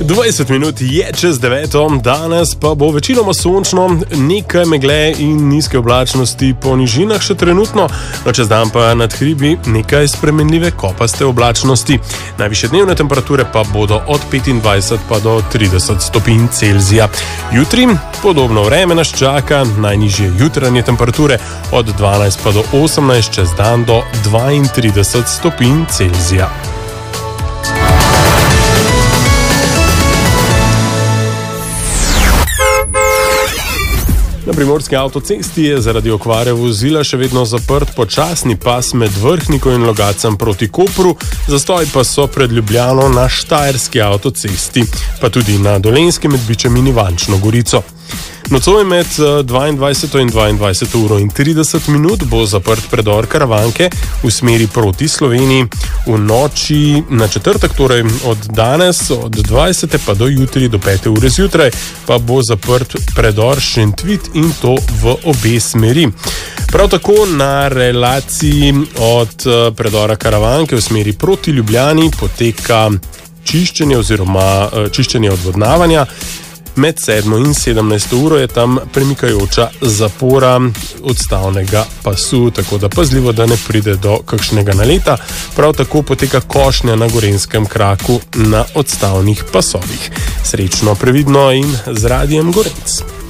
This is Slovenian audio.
20 minut je čez 9, danes pa bo večinoma sončno, nekaj megle in nizke oblačnosti po nižinah še trenutno, no čez dan pa nad hribi nekaj spremenljive kopaste oblačnosti. Najvišje dnevne temperature pa bodo od 25 pa do 30 stopinj Celzija. Jutri podobno vreme nas čaka, najnižje jutranje temperature od 12 pa do 18, čez dan do 32 stopinj Celzija. Na primorski avtocesti je zaradi okvare vozila še vedno zaprt počasni pas med Vrhniko in Logatcem proti Kopru, zastoji pa so pred Ljubljano na Štajerski avtocesti, pa tudi na Dolenjskem med Bičem in Ivančno Gorico. Nocoj med 22 in 22 uro in 30 minut bo zaprt predor Karavanke v smeri proti Sloveniji. V noči na četrtek, torej od danes, od 20. pa do jutri do 5. ure zjutraj, pa bo zaprt predor Šentvit in to v obe smeri. Prav tako na relaciji od predora Karavanke v smeri proti Ljubljani poteka čiščenje oziroma čiščenje odvodnavanja. Med 7. in 17. uro je tam premikajoča zapora odstavnega pasu, tako da pazljivo, da ne pride do kakšnega naleta. Prav tako poteka košnja na gorenjskem kraku na odstavnih pasovih. Srečno, previdno in z Radiem Gorenc.